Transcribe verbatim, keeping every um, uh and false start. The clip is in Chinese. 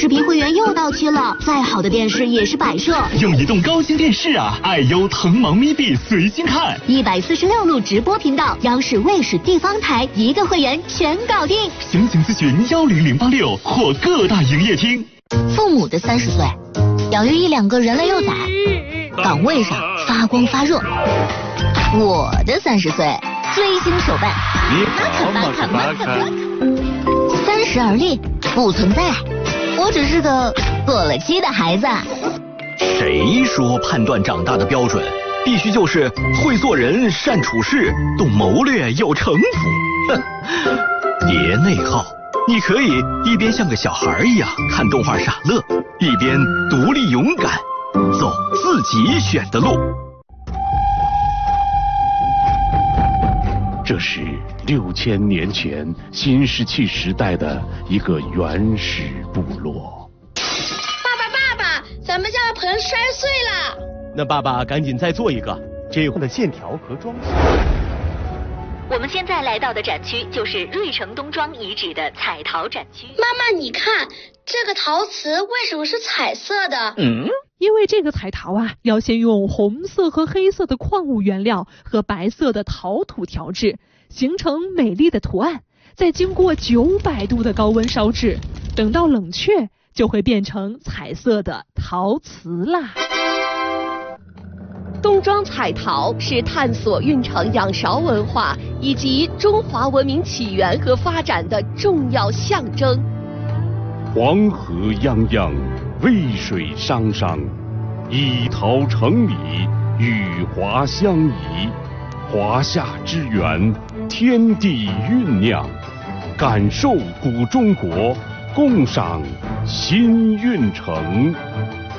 视频会员又到期了，再好的电视也是摆设。 用移动高清电视啊，爱优腾芒咪币随心看， 一百四十六路直播频道，央视、卫视、地方台一个会员全搞定。 详情咨询幺零零八六或各大营业厅。 父母的三十岁，养育一两个人类幼崽，岗位上发光发热。我的三十岁，追星手办， 你好，马克马克。 三十而立，不存在。我只是个过了期的孩子。 谁说判断长大的标准必须就是会做人、善处事、懂谋略、有城府？哼，别内耗，你可以一边像个小孩一样看动画傻乐，一边独立勇敢，走自己选的路。 这是六千年前新石器时代的一个原始部落。 爸爸，爸爸，咱们家的盆摔碎了。 那爸爸赶紧再做一个，这样的线条和装饰。 我们现在来到的展区就是芮城东庄遗址的彩陶展区。 妈妈，你看这个陶瓷为什么是彩色的？ 嗯。因为这个彩陶啊，要先用红色和黑色的矿物原料和白色的陶土调制，形成美丽的图案，再经过九百度的高温烧制，等到冷却就会变成彩色的陶瓷啦。 东庄彩陶是探索运城仰韶文化以及中华文明起源和发展的重要象征。 黄河泱泱，渭水汤汤，以陶成礼，与华相宜。华夏之源，天地酝酿，感受古中国，共赏新运城。